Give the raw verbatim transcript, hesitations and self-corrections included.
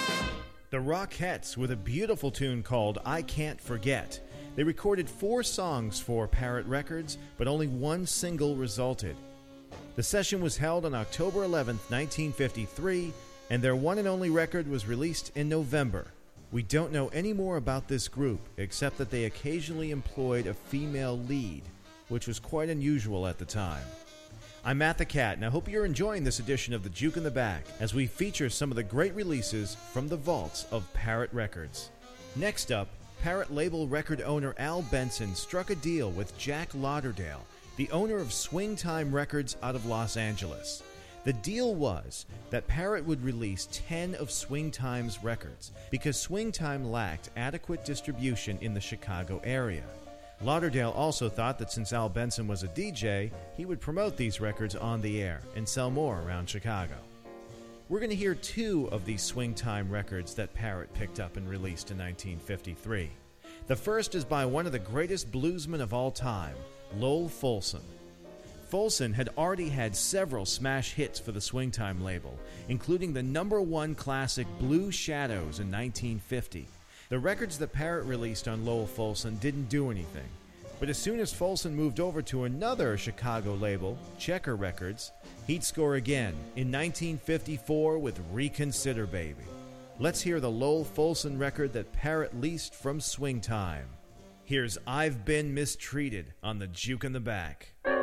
The Rockettes with a beautiful tune called I Can't Forget. They recorded four songs for Parrot Records, but only one single resulted. The session was held on October eleventh, nineteen fifty-three, and their one and only record was released in November. We don't know any more about this group, except that they occasionally employed a female lead, which was quite unusual at the time. I'm Matt the Cat, and I hope you're enjoying this edition of the Juke in the Back as we feature some of the great releases from the vaults of Parrot Records. Next up, Parrot label record owner Al Benson struck a deal with Jack Lauderdale, the owner of Swing Time Records out of Los Angeles. The deal was that Parrot would release ten of Swing Time's records because Swing Time lacked adequate distribution in the Chicago area. Lauderdale also thought that since Al Benson was a D J, he would promote these records on the air and sell more around Chicago. We're going to hear two of these Swing Time records that Parrot picked up and released in nineteen fifty-three. The first is by one of the greatest bluesmen of all time, Lowell Fulson. Fulson had already had several smash hits for the Swing Time label, including the number one classic Blue Shadows in nineteen fifty. The records that Parrot released on Lowell Fulson didn't do anything, but as soon as Fulson moved over to another Chicago label, Checker Records, he'd score again in nineteen fifty-four with Reconsider Baby. Let's hear the Lowell Fulson record that Parrot leased from Swing Time. Here's I've Been Mistreated on the Juke in the Back.